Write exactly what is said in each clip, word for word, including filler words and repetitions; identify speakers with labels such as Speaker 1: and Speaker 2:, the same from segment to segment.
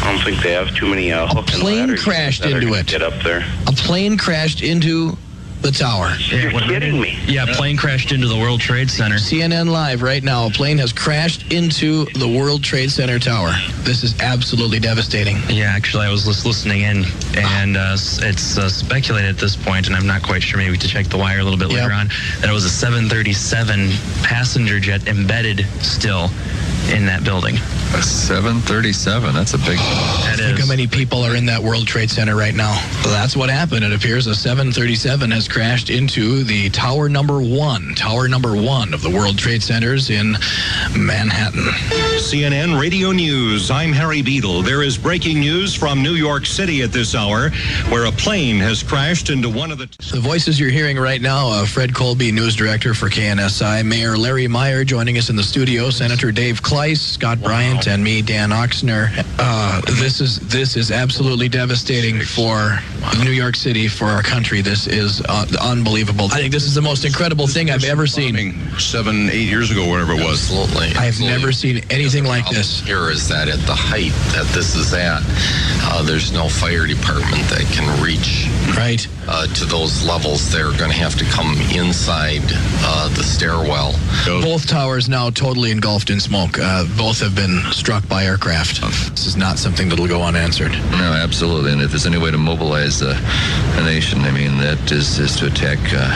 Speaker 1: I don't think they have too many uh, hook
Speaker 2: A plane crashed into it.
Speaker 1: Get up there.
Speaker 2: A plane crashed into the tower.
Speaker 1: You're kidding me.
Speaker 3: Yeah, a plane crashed into the World Trade Center.
Speaker 2: C N N Live right now. A plane has crashed into the World Trade Center tower. This is absolutely devastating.
Speaker 3: Yeah, actually, I was just listening in, and uh, it's uh, speculated at this point, and I'm not quite sure, maybe to check the wire a little bit yep. later on, that it was a seven thirty-seven passenger jet embedded still in that building.
Speaker 4: A seven thirty-seven, that's a big...
Speaker 2: That Think is. How many people are in that World Trade Center right now. Well, that's what happened. It appears a seven thirty-seven has crashed into the tower number one, tower number one of the World Trade Centers in Manhattan.
Speaker 5: C N N Radio News, I'm Harry Beadle. There is breaking news from New York City at this hour, where a plane has crashed into one of the...
Speaker 2: The voices you're hearing right now, uh, Fred Colby, news director for K N S I, Mayor Larry Meyer joining us in the studio, Senator Dave Kleiss, Scott wow. Bryant, and me, Dan Oxner. Uh, this is this is absolutely devastating for New York City, for our country. This is uh, unbelievable. I think this is the most incredible thing I've ever seen.
Speaker 6: Seven, eight years ago, whatever it was.
Speaker 7: Absolutely.
Speaker 2: I've absolutely. never seen anything like this.
Speaker 7: Here is that at the height that this is at, uh, there's no fire department that can reach
Speaker 2: right
Speaker 7: uh, to those levels. They're going to have to come inside uh, the stairwell.
Speaker 2: Both towers now totally engulfed in smoke. Uh, both have been struck by aircraft. This is not something that'll go unanswered.
Speaker 4: No, absolutely. And if there's any way to mobilize uh, a nation, I mean, that is, is to attack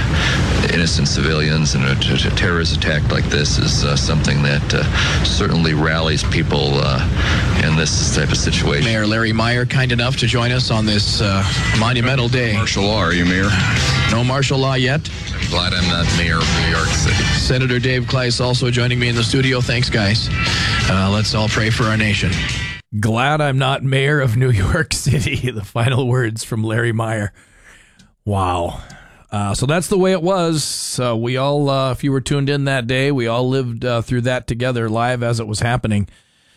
Speaker 4: uh, innocent civilians, and a, a terrorist attack like this is uh, something that uh, certainly rallies people uh, in this type of situation.
Speaker 2: Mayor Larry Meyer, kind enough to join us on this uh, monumental day.
Speaker 6: Martial law, are you, Mayor?
Speaker 2: No martial law yet.
Speaker 7: I'm glad I'm not mayor of New York City.
Speaker 2: Senator Dave Kleiss also joining me in the studio. Thanks, guys. Uh, let's all pray for our nation.
Speaker 8: Glad I'm not mayor of New York City. The final words from Larry Meyer. Wow. Uh, so that's the way it was. Uh, we all, uh, if you were tuned in that day, we all lived uh, through that together live as it was happening.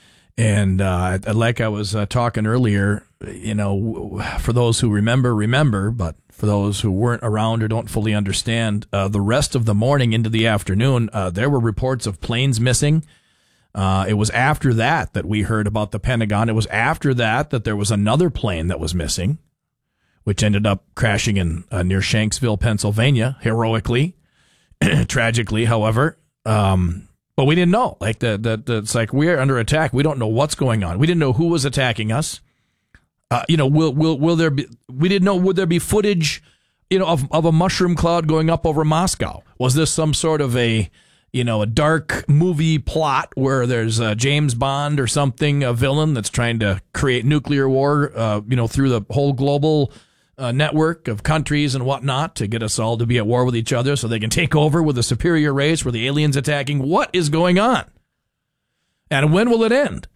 Speaker 8: And uh, like I was uh, talking earlier, you know, for those who remember, remember, but for those who weren't around or don't fully understand, uh, the rest of the morning into the afternoon, uh, there were reports of planes missing. Uh, it was after that that we heard about the Pentagon. It was after that that there was another plane that was missing, which ended up crashing in uh, near Shanksville, Pennsylvania, heroically, tragically, however. Um, but we didn't know. Like the, the, the, it's like we're under attack. We don't know what's going on. We didn't know who was attacking us. Uh, you know, will will will there be? We didn't know. Would there be footage, you know, of of a mushroom cloud going up over Moscow? Was this some sort of a, you know, a dark movie plot where there's a James Bond or something, a villain that's trying to create nuclear war, uh, you know, through the whole global uh, network of countries and whatnot to get us all to be at war with each other so they can take over with a superior race where the aliens attacking? What is going on? And when will it end?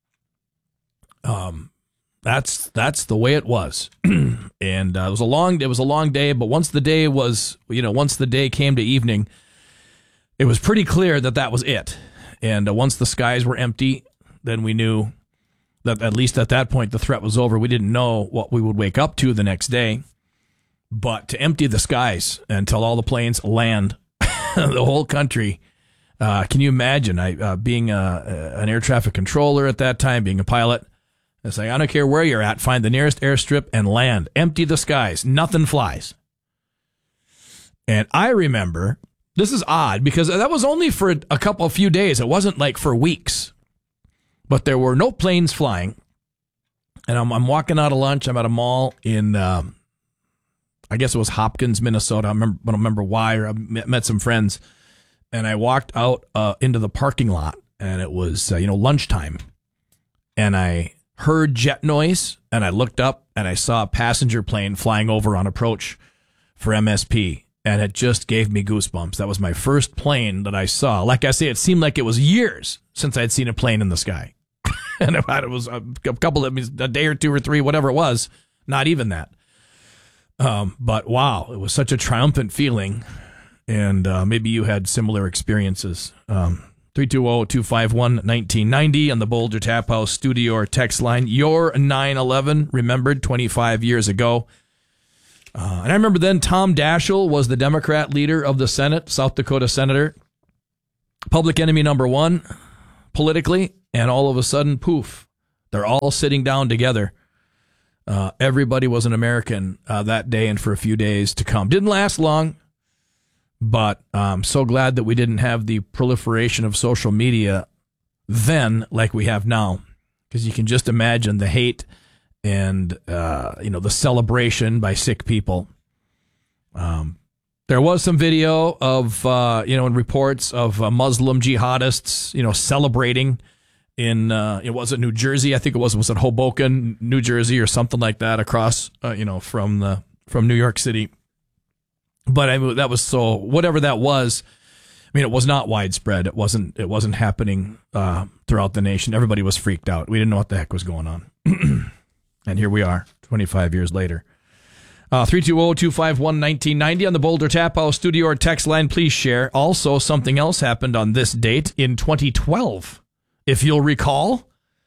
Speaker 8: Um. That's that's the way it was, and uh, it was a long it was a long day. But once the day was, you know, once the day came to evening, it was pretty clear that that was it. And uh, once the skies were empty, then we knew that at least at that point the threat was over. We didn't know what we would wake up to the next day, but to empty the skies until all the planes land, the whole country. Uh, can you imagine? I uh, being a, an air traffic controller at that time, being a pilot. It's like, I don't care where you're at, find the nearest airstrip and land. Empty the skies. Nothing flies. And I remember, this is odd, because that was only for a couple, a few days. It wasn't like for weeks. But there were no planes flying. And I'm, I'm walking out of lunch. I'm at a mall in, um, I guess it was Hopkins, Minnesota. I, remember, I don't remember why. Or I met some friends. And I walked out uh, into the parking lot. And it was, uh, you know, lunchtime. And I heard jet noise, and I looked up, and I saw a passenger plane flying over on approach for M S P, and it just gave me goosebumps. That was my first plane that I saw. Like I say, it seemed like it was years since I'd seen a plane in the sky. And it was a couple of, a day or two or three, whatever it was, not even that. Um, but wow, it was such a triumphant feeling, and uh, maybe you had similar experiences. Um three two zero, two five one, one nine nine zero on the Boulder Tap House studio or text line. Your nine eleven, remembered twenty-five years ago. Uh, and I remember then Tom Daschle was the Democrat leader of the Senate, South Dakota senator. Public enemy number one, politically. And all of a sudden, poof, They're all sitting down together. Uh, everybody was an American uh, that day and for a few days to come. Didn't last long, but I'm so glad that we didn't have the proliferation of social media then like we have now, because you can just imagine the hate and uh, you know the celebration by sick people. Um, there was some video of uh, you know and reports of uh, Muslim jihadists you know celebrating in uh, it wasn't New Jersey, I think it was was it Hoboken, New Jersey, or something like that, across uh, you know from the from New York City. But I mean, that was so whatever that was. I mean, it was not widespread. It wasn't. It wasn't happening uh, throughout the nation. Everybody was freaked out. We didn't know what the heck was going on. And here we are, twenty-five years later. Uh, three two zero, two five one, one nine nine zero on the Boulder Tap House studio or text line. Please share. Also, something else happened on this date in twenty twelve. If you'll recall,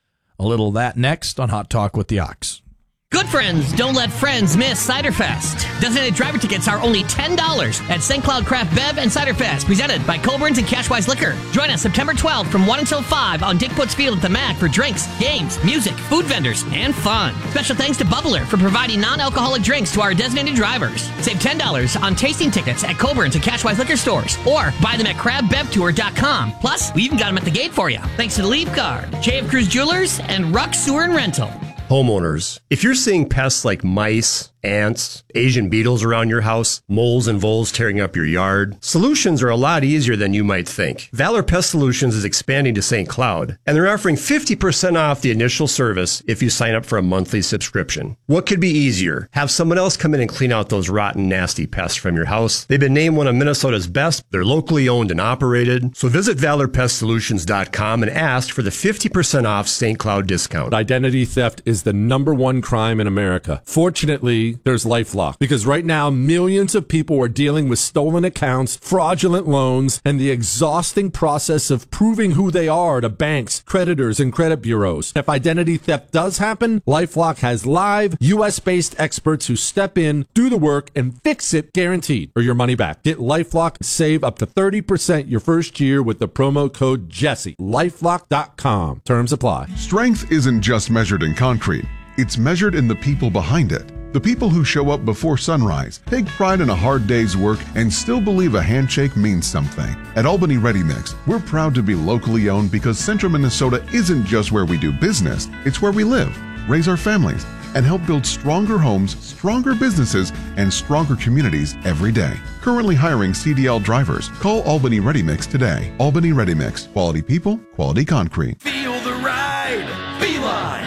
Speaker 8: a little of that next on Hot Talk with the Ox.
Speaker 9: Good friends don't let friends miss Ciderfest. Designated driver tickets are only ten dollars at Saint Cloud Craft Bev and Ciderfest, presented by Coburn's and Cashwise Liquor. Join us September twelfth from one until five on Dick Putz Field at the Mac for drinks, games, music, food vendors, and fun. Special thanks to Bubbler for providing non-alcoholic drinks to our designated drivers. Save ten dollars on tasting tickets at Coburn's and Cashwise Liquor stores, or buy them at crab bev tour dot com. Plus, we even got them at the gate for you, thanks to the Leaf Guard, J F Cruz Jewelers, and Ruck Sewer and Rental.
Speaker 10: Homeowners, if you're seeing pests like mice, ants, Asian beetles around your house, moles and voles tearing up your yard, solutions are a lot easier than you might think. Valor Pest Solutions is expanding to Saint Cloud, and they're offering fifty percent off the initial service if you sign up for a monthly subscription. What could be easier? Have someone else come in and clean out those rotten, nasty pests from your house. They've been named one of Minnesota's best. They're locally owned and operated. So visit valor pest solutions dot com and ask for the fifty percent off Saint Cloud discount.
Speaker 11: Identity theft is the number one crime in America. Fortunately, there's LifeLock, because right now millions of people are dealing with stolen accounts, fraudulent loans, and the exhausting process of proving who they are to banks, creditors, and credit bureaus. If identity theft does happen, LifeLock has live U S based experts who step in, do the work, and fix it, guaranteed, or your money back. Get LifeLock and save up to thirty percent your first year with the promo code Jesse. lifelock dot com. Terms apply.
Speaker 12: Strength isn't just measured in concrete. It's measured in the people behind it. The people who show up before sunrise, take pride in a hard day's work, and still believe a handshake means something. At Albany Ready Mix, we're proud to be locally owned because Central Minnesota isn't just where we do business, it's where we live, raise our families, and help build stronger homes, stronger businesses, and stronger communities every day. Currently hiring C D L drivers. Call Albany Ready Mix today. Albany Ready Mix. Quality people, quality concrete.
Speaker 13: Feel the ride. Beeline.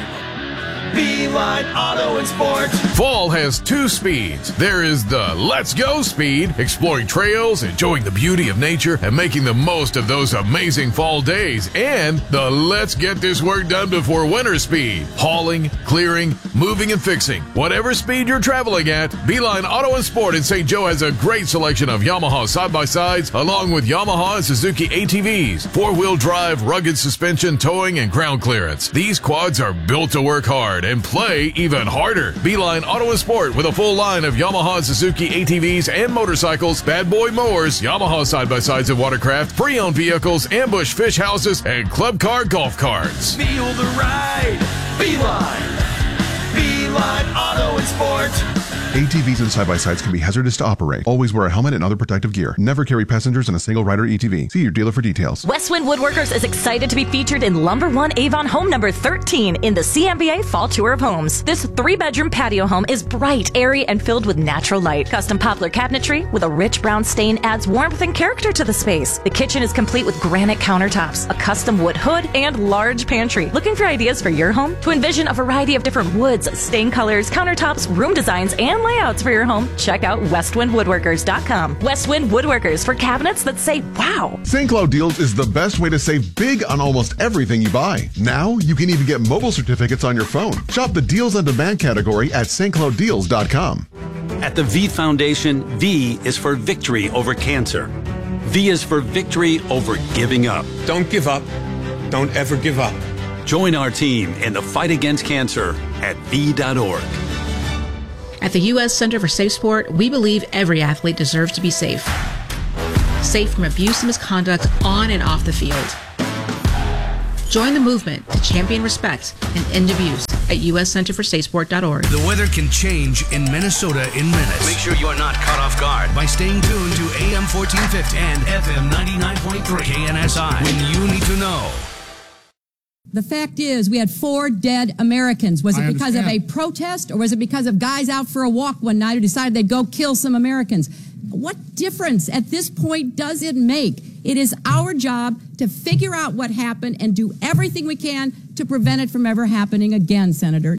Speaker 13: Beeline Auto and Sport.
Speaker 14: Fall has two speeds. There is the Let's Go speed, exploring trails, enjoying the beauty of nature, and making the most of those amazing fall days. And the Let's Get This Work Done Before Winter speed, hauling, clearing, moving, and fixing. Whatever speed you're traveling at, Beeline Auto and Sport in Saint Joe has a great selection of Yamaha side-by-sides, along with Yamaha and Suzuki A T Vs, four-wheel drive, rugged suspension, towing, and ground clearance. These quads are built to work hard and play even harder. Beeline Auto and Sport with a full line of Yamaha and Suzuki A T Vs and motorcycles, bad boy mowers, Yamaha side-by-sides and watercraft, pre-owned vehicles, ambush fish houses, and club car golf carts.
Speaker 13: Feel the ride. Beeline. Beeline Auto and Sport.
Speaker 12: A T Vs and side-by-sides can be hazardous to operate. Always wear a helmet and other protective gear. Never carry passengers in a single rider A T V. See your dealer for details.
Speaker 15: Westwind Woodworkers is excited to be featured in Lumber One Avon home number thirteen in the C M B A Fall Tour of Homes. This three-bedroom patio home is bright, airy, and filled with natural light. Custom poplar cabinetry with a rich brown stain adds warmth and character to the space. The kitchen is complete with granite countertops, a custom wood hood, and large pantry. Looking for ideas for your home? To envision a variety of different woods, stain colors, countertops, room designs, and layouts for your home, check out westwind woodworkers dot com. Westwind Woodworkers, for cabinets that say wow.
Speaker 12: Saint Cloud Deals is the best way to save big on almost everything you buy. Now, you can even get mobile certificates on your phone. Shop the Deals on Demand category at st cloud deals dot com.
Speaker 16: At the V Foundation, V is for victory over cancer. V is for victory over giving up.
Speaker 17: Don't give up. Don't ever give up.
Speaker 16: Join our team in the fight against cancer at v dot org.
Speaker 18: At the U S Center for Safe Sport, we believe every athlete deserves to be safe. Safe from abuse and misconduct on and off the field. Join the movement to champion respect and end abuse at u s center for safe sport dot org.
Speaker 19: The weather can change in Minnesota in minutes.
Speaker 13: Make sure you are not caught off guard
Speaker 19: By staying tuned to A M fourteen fifty and F M ninety-nine point three K N S I when you need to know.
Speaker 20: The fact is, we had four dead Americans. Was it
Speaker 19: I
Speaker 20: because of a
Speaker 19: understand.
Speaker 20: protest, or was it because of guys out for a walk one night who decided they'd go kill some Americans? What difference at this point does it make? It is our job to figure out what happened and do everything we can to prevent it from ever happening again, Senator.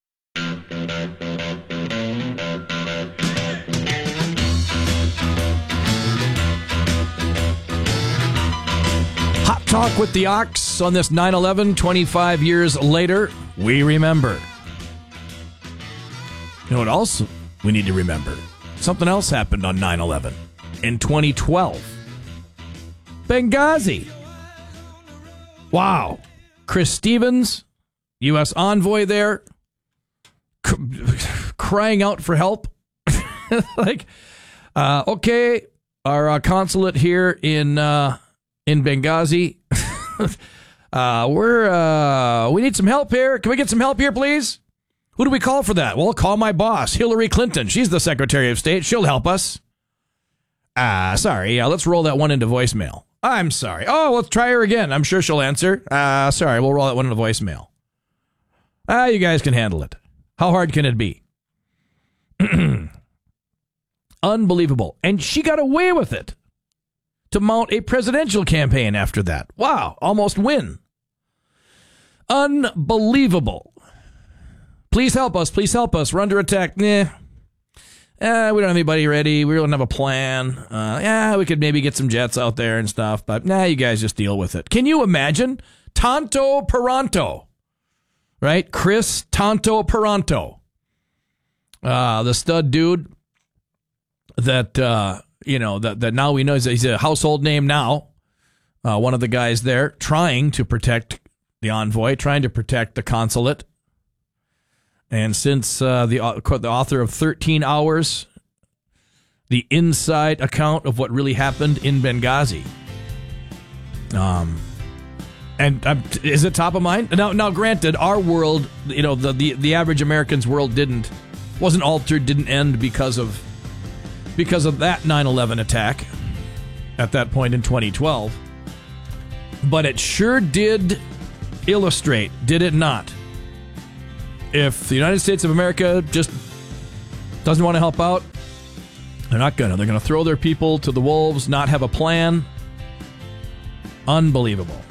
Speaker 8: Hot Talk with the Ox on this nine eleven, twenty-five years later. We remember. You know what else we need to remember? Something else happened on nine eleven in twenty twelve. Benghazi. Wow. Chris Stevens, U S envoy there, c- crying out for help. like, uh, okay, our uh, consulate here in uh, in Benghazi. uh, we're uh, we need some help here. Can we get some help here, please? Who do we call for that? Well, call my boss, Hillary Clinton. She's the Secretary of State. She'll help us. Ah, uh, sorry. Yeah, let's roll that one into voicemail. I'm sorry. Oh, let's try her again. I'm sure she'll answer. Ah, uh, sorry. We'll roll that one into voicemail. Ah, you guys can handle it. How hard can it be? Unbelievable. And she got away with it to mount a presidential campaign after that. Wow. Almost win. Unbelievable. Please help us. Please help us. We're under attack. Nah. Eh, we don't have anybody ready. We don't have a plan. Uh, yeah, we could maybe get some jets out there and stuff, but nah, you guys just deal with it. Can you imagine? Tonto Peranto, right? Chris Tonto Peranto, uh, the stud dude that, uh, you know, that, that now we know he's a household name now. Uh, one of the guys there trying to protect the envoy, trying to protect the consulate. And since uh, the, the author of thirteen hours, the inside account of what really happened in Benghazi. Um, and um, is it top of mind? Now, now, granted, our world, you know, the, the, the average American's world didn't, wasn't altered, didn't end because of, because of that nine eleven attack at that point in twenty twelve. But it sure did illustrate, did it not? If the United States of America just doesn't want to help out, they're not going to. They're going to throw their people to the wolves, not have a plan. Unbelievable.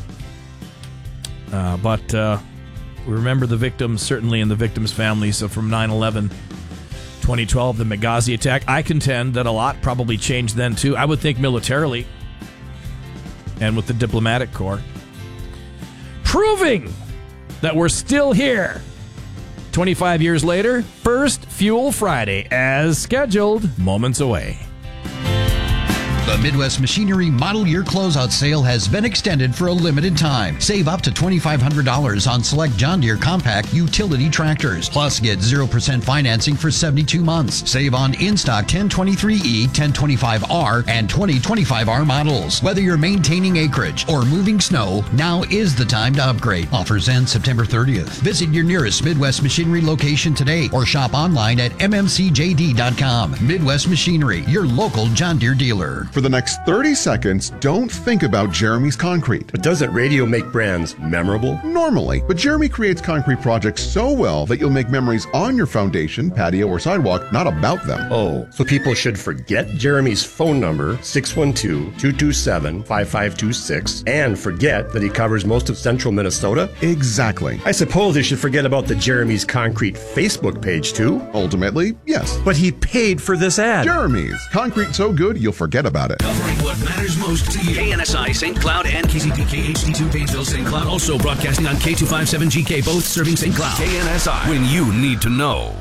Speaker 8: Uh, but uh, we remember the victims, certainly in the victims' families from nine eleven, twenty twelve, the Benghazi attack. I contend that a lot probably changed then, too. I would think militarily and with the diplomatic corps. Proving that we're still here. twenty-five years later, first Fuel Friday, as scheduled, moments away.
Speaker 21: The Midwest Machinery Model Year Closeout Sale has been extended for a limited time. Save up to twenty-five hundred dollars on select John Deere compact utility tractors. Plus, get zero percent financing for seventy-two months. Save on in-stock ten twenty-three E, ten twenty-five R, and twenty twenty-five R models. Whether you're maintaining acreage or moving snow, now is the time to upgrade. Offers end September thirtieth. Visit your nearest Midwest Machinery location today or shop online at m m c j d dot com. Midwest Machinery, your local John Deere dealer.
Speaker 12: For the next thirty seconds, don't think about Jeremy's Concrete.
Speaker 10: But doesn't radio make brands memorable?
Speaker 12: Normally, but Jeremy creates concrete projects so well that you'll make memories on your foundation, patio, or sidewalk, not about them.
Speaker 10: Oh, so people should forget Jeremy's phone number, six one two, two two seven, five five two six, and forget that he covers most of central Minnesota?
Speaker 12: Exactly.
Speaker 10: I suppose they should forget about the Jeremy's Concrete Facebook page, too?
Speaker 12: Ultimately, yes.
Speaker 10: But he paid for this ad.
Speaker 12: Jeremy's. Concrete so good, you'll forget about it.
Speaker 19: Covering what matters most to you. K N S I, Saint Cloud, and K C P K H D two, Painesville, Saint Cloud. Also broadcasting on K two fifty-seven G K, both serving Saint Cloud. K N S I, when you need to know.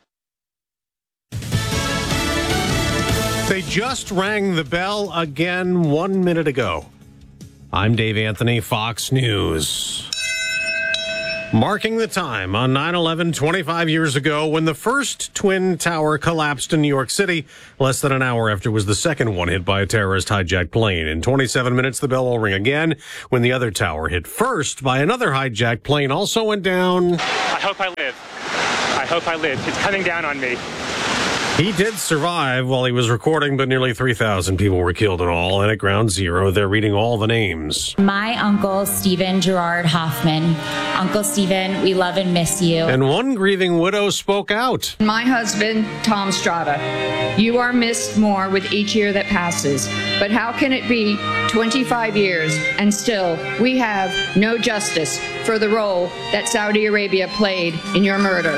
Speaker 22: They just rang the bell again one minute ago. I'm Dave Anthony, Fox News. Marking the time on nine eleven, twenty-five years ago, when the first Twin Tower collapsed in New York City, less than an hour after was the second one hit by a terrorist hijacked plane. In twenty-seven minutes, the bell will ring again when the other tower hit first by another hijacked plane also went down.
Speaker 1: I hope I live. I hope I live. It's coming down on me.
Speaker 22: He did survive while he was recording, but nearly three thousand people were killed in all. And at Ground Zero, they're reading all the names.
Speaker 3: My uncle, Stephen Gerard Hoffman. Uncle Stephen, we love and miss you.
Speaker 22: And one grieving widow spoke out.
Speaker 23: My husband, Tom Strada. You are missed more with each year that passes. But how can it be twenty-five years and still we have no justice for the role that Saudi Arabia played in your murder?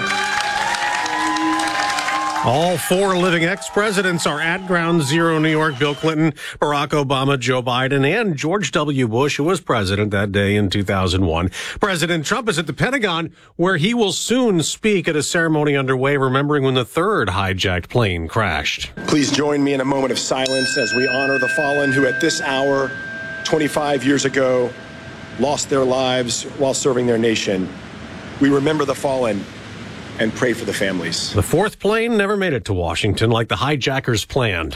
Speaker 22: All four living ex-presidents are at Ground Zero, New York. Bill Clinton, Barack Obama, Joe Biden, and George W. Bush, who was president that day in two thousand one. President Trump is at the Pentagon, where he will soon speak at a ceremony underway, remembering when the third hijacked plane crashed.
Speaker 24: Please join me in a moment of silence as we honor the fallen who at this hour, twenty-five years ago, lost their lives while serving their nation. We remember the fallen and pray for the families.
Speaker 22: The fourth plane never made it to Washington like the hijackers planned.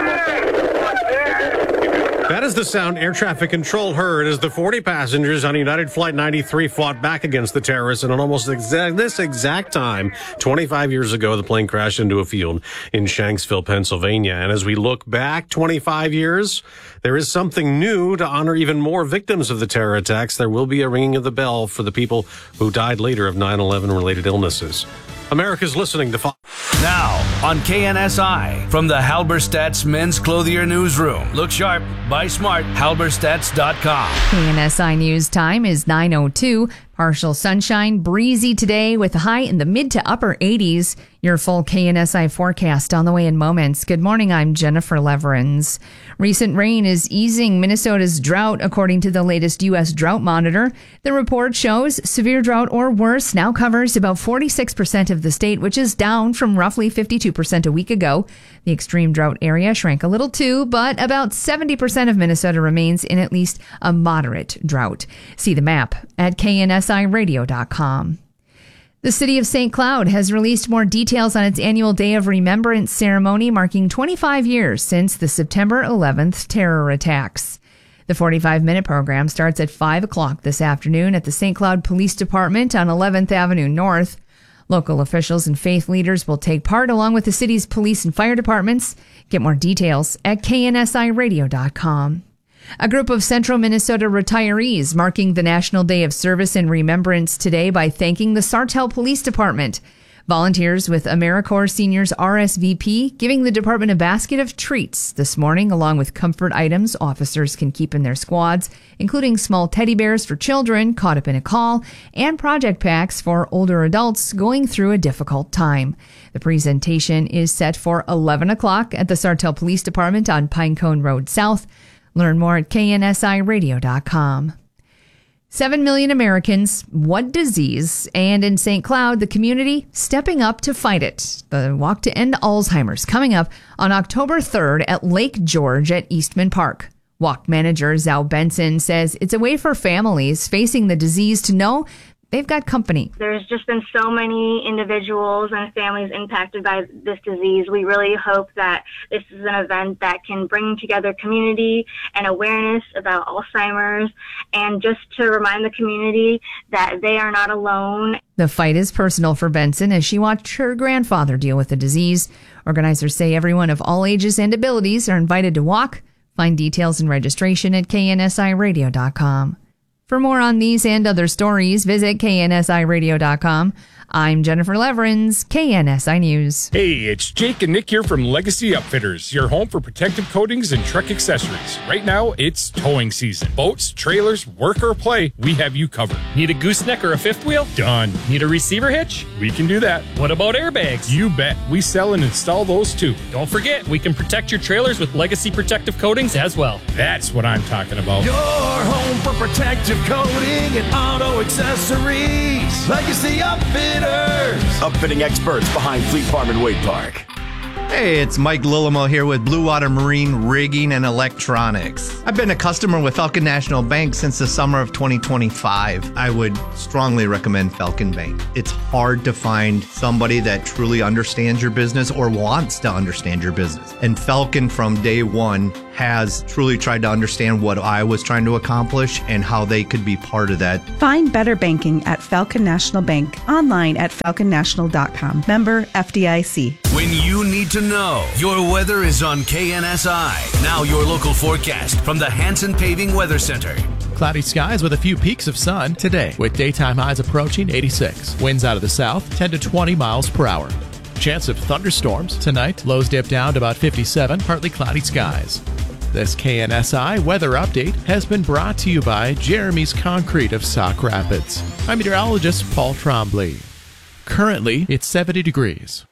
Speaker 22: That is the sound air traffic control heard as the forty passengers on United Flight ninety-three fought back against the terrorists. And at almost exact, this exact time, twenty-five years ago, the plane crashed into a field in Shanksville, Pennsylvania. And as we look back twenty-five years, there is something new to honor even more victims of the terror attacks. There will be a ringing of the bell for the people who died later of nine eleven related illnesses. America's listening to Fox.
Speaker 19: Now on K N S I from the Halberstadt's Men's Clothier Newsroom. Look sharp, buy smart, halberstadts dot com.
Speaker 25: K N S I News time is nine oh two. Partial sunshine, breezy today with a high in the mid to upper eighties. Your full K N S I forecast on the way in moments. Good morning, I'm Jennifer Leverins. Recent rain is easing Minnesota's drought, according to the latest U S Drought Monitor. The report shows severe drought or worse now covers about forty-six percent of the state, which is down from roughly fifty-two percent a week ago. The extreme drought area shrank a little too, but about seventy percent of Minnesota remains in at least a moderate drought. See the map at K N S I radio dot com. The city of Saint Cloud has released more details on its annual Day of Remembrance ceremony, marking twenty-five years since the September eleventh terror attacks. The forty-five minute program starts at five o'clock this afternoon at the Saint Cloud Police Department on eleventh Avenue North. Local officials and faith leaders will take part along with the city's police and fire departments. Get more details at K N S I radio dot com. A group of Central Minnesota retirees marking the National Day of Service and Remembrance today by thanking the Sartell Police Department. Volunteers with AmeriCorps Seniors R S V P giving the department a basket of treats this morning, along with comfort items officers can keep in their squads, including small teddy bears for children caught up in a call and project packs for older adults going through a difficult time. The presentation is set for eleven o'clock at the Sartell Police Department on Pinecone Road South. Learn more at K N S I radio dot com. Seven million Americans, what disease? And in Saint Cloud, the community stepping up to fight it. The Walk to End Alzheimer's coming up on October third at Lake George at Eastman Park. Walk manager Zhao Benson says it's a way for families facing the disease to know they've got company.
Speaker 26: There's just been so many individuals and families impacted by this disease. We really hope that this is an event that can bring together community and awareness about Alzheimer's, and just to remind the community that they are not alone.
Speaker 25: The fight is personal for Benson as she watched her grandfather deal with the disease. Organizers say everyone of all ages and abilities are invited to walk. Find details and registration at K N S I radio dot com. For more on these and other stories, visit K N S I radio dot com. I'm Jennifer Leverins, K N S I News.
Speaker 27: Hey, it's Jake and Nick here from Legacy Upfitters, your home for protective coatings and truck accessories. Right now, it's towing season. Boats, trailers, work or play, we have you covered.
Speaker 28: Need a gooseneck or a fifth wheel?
Speaker 27: Done.
Speaker 28: Need a receiver hitch?
Speaker 27: We can do that.
Speaker 28: What about airbags?
Speaker 27: You bet. We sell and install those too.
Speaker 28: Don't forget, we can protect your trailers with Legacy protective coatings as well.
Speaker 27: That's what I'm talking about.
Speaker 13: Your home for protective coating and auto accessories. Legacy Upfitters.
Speaker 29: Upfitting experts behind Fleet Farm and Wade Park.
Speaker 2: Hey, it's Mike Lillimo here with Blue Water Marine Rigging and Electronics. I've been a customer with Falcon National Bank since the summer of twenty twenty-five. I would strongly recommend Falcon Bank. It's hard to find somebody that truly understands your business or wants to understand your business. And Falcon from day one has truly tried to understand what I was trying to accomplish and how they could be part of that.
Speaker 4: Find better banking at Falcon National Bank. Online at falcon national dot com. Member F D I C.
Speaker 19: When you need to know, your weather is on K N S I. Now your local forecast from the Hanson Paving Weather Center.
Speaker 5: Cloudy skies with a few peaks of sun today, with daytime highs approaching eighty-six. Winds out of the south, ten to twenty miles per hour. Chance of thunderstorms tonight. Lows dip down to about fifty-seven, partly cloudy skies. This K N S I weather update has been brought to you by Jeremy's Concrete of Sauk Rapids. I'm meteorologist Paul Trombley. Currently, it's seventy degrees.